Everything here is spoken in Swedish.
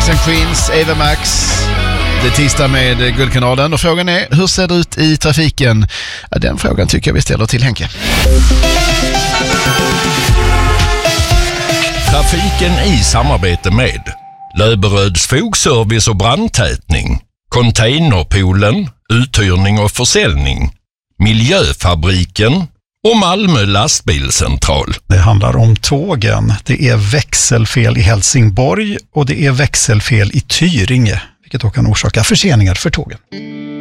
Kings and Queens, Ava Max. Det är tisdag med Guldkanalen och frågan är, hur ser det ut i trafiken? Ja, den frågan tycker jag vi ställer till Henke. Trafiken i samarbete med Löberöds fogservice och brandtätning, Containerpoolen, uthyrning och försäljning, Miljöfabriken och Malmö lastbilscentral. Det handlar om tågen. Det är växelfel i Helsingborg och det är växelfel i Tyringe, vilket då kan orsaka förseningar för tågen.